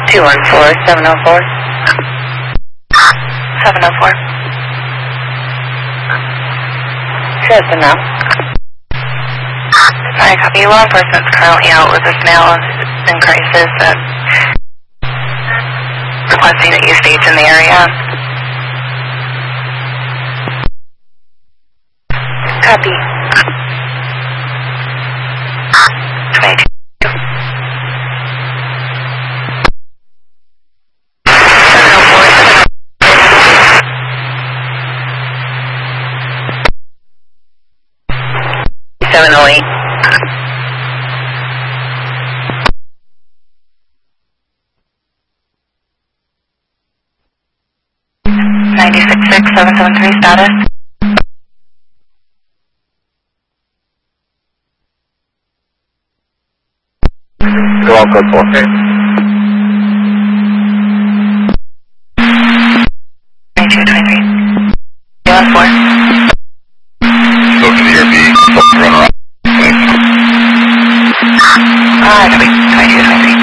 214-704. 704. Good enough. Hi, copy. Law enforcement's currently out with this male in crisis requesting that you stage in the area. Copy. 22. 708. 966773 status. Go on, code 4. Okay. 2223. US 4. Go to the RV, run around. Copy. 2223.